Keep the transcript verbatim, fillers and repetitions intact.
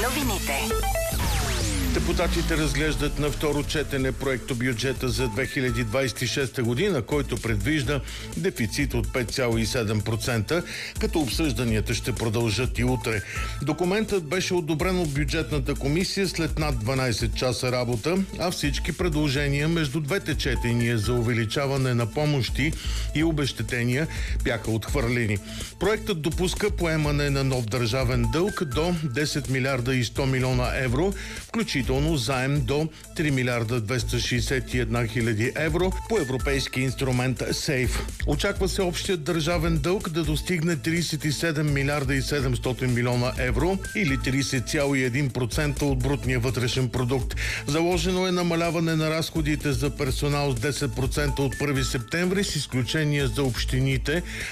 Новините. Депутатите разглеждат на второ четене проектобюджета за две хиляди двадесет и шеста година, който предвижда дефицит от пет цяло и седем процента, като обсъжданията ще продължат и утре. Документът беше одобрен от бюджетната комисия след над дванадесет часа работа, а всички предложения между двете четения за увеличаване на помощи и обезщетения бяха отхвърлени. Проектът допуска поемане на нов държавен дълг до десет милиарда и сто милиона евро, включително заем до три милиарда двеста шестдесет и една хиляди евро по европейски инструмент СЕЙФ. Очаква се общият държавен дълг да достигне тридесет и седем милиарда и седемстотин милиона евро или тридесет цяло и един процента от брутния вътрешен продукт. Заложено е намаляване на разходите за персонал с десет процента от първи септември, с изключение за общините,